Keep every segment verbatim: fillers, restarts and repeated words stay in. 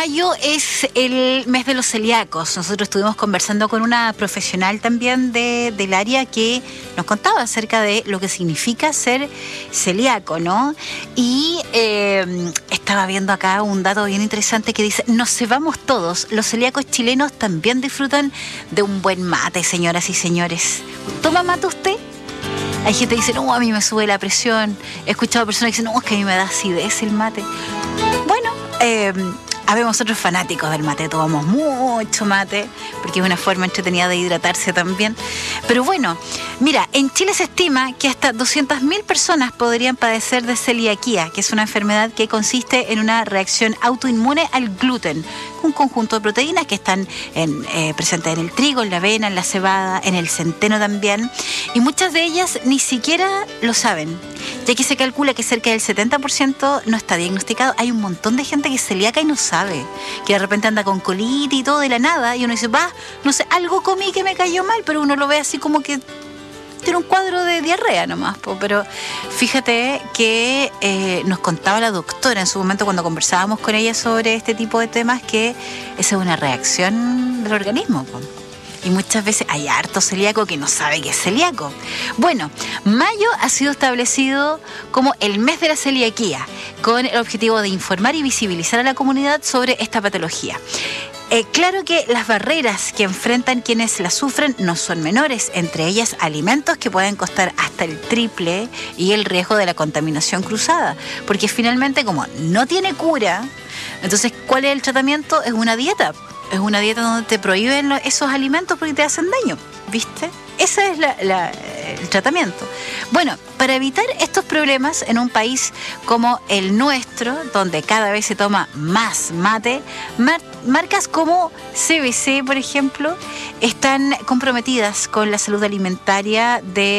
Mayo es el mes de los celíacos. Nosotros estuvimos conversando con una profesional también de, del área que nos contaba acerca de lo que significa ser celíaco, ¿no? Y eh, estaba viendo acá un dato bien interesante que dice: nos cebamos todos, los celíacos chilenos también disfrutan de un buen mate, señoras y señores. ¿Toma mate usted? Hay gente que dice: no, a mí me sube la presión. He escuchado personas que dicen: no, es que a mí me da acidez el mate. Bueno, eh, habemos otros fanáticos del mate, tomamos mucho mate, porque es una forma entretenida de hidratarse también. Pero bueno, mira, en Chile se estima que hasta doscientas mil personas podrían padecer de celiaquía, que es una enfermedad que consiste en una reacción autoinmune al gluten, un conjunto de proteínas que están en, eh, presentes en el trigo, en la avena, en la cebada, en el centeno también, y muchas de ellas ni siquiera lo saben, ya que se calcula que cerca del setenta por ciento no está diagnosticado. Hay un montón de gente que es celíaca y no sabe, que de repente anda con colitis y todo de la nada, y uno dice: va, no sé, algo comí que me cayó mal, pero uno lo ve así como que tiene un cuadro de diarrea nomás, po. Pero fíjate que eh, nos contaba la doctora en su momento cuando conversábamos con ella sobre este tipo de temas, que esa es una reacción del organismo, po. Y muchas veces hay harto celíaco que no sabe que es celíaco. Bueno, mayo ha sido establecido como el mes de la celiaquía, con el objetivo de informar y visibilizar a la comunidad sobre esta patología. Eh, claro que las barreras que enfrentan quienes la sufren no son menores, entre ellas alimentos que pueden costar hasta el triple y el riesgo de la contaminación cruzada, porque finalmente, como no tiene cura, entonces, ¿cuál es el tratamiento? Es una dieta. Es una dieta donde te prohíben esos alimentos porque te hacen daño, ¿viste? Ese es la, la, el tratamiento. Bueno, para evitar estos problemas en un país como el nuestro, donde cada vez se toma más mate, mar, marcas como C B C, por ejemplo, están comprometidas con la salud alimentaria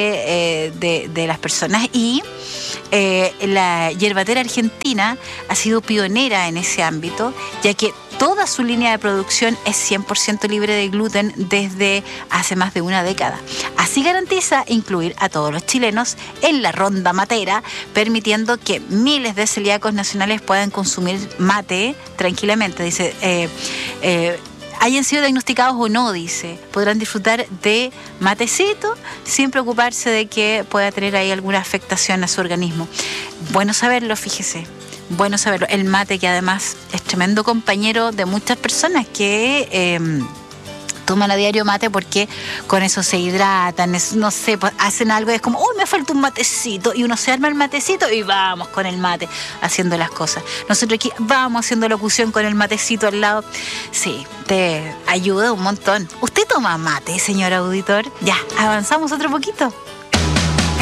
de, eh, de, de las personas, y eh, la yerbatera argentina ha sido pionera en ese ámbito, ya que toda su línea de producción es cien por ciento libre de gluten desde hace más de una década. Así garantiza incluir a todos los chilenos en la ronda matera, permitiendo que miles de celíacos nacionales puedan consumir mate tranquilamente. Dice, eh, eh, hayan sido diagnosticados o no, dice, podrán disfrutar de matecito sin preocuparse de que pueda tener ahí alguna afectación a su organismo. Bueno saberlo, fíjese. Bueno saberlo. El mate, que además es tremendo compañero de muchas personas que eh, toman a diario mate porque con eso se hidratan, es, no sé, pues hacen algo y es como: uy, me falta un matecito, y uno se arma el matecito y vamos con el mate haciendo las cosas. Nosotros aquí vamos haciendo locución con el matecito al lado. Sí, te ayuda un montón. ¿Usted toma mate, señor auditor? Ya, avanzamos otro poquito.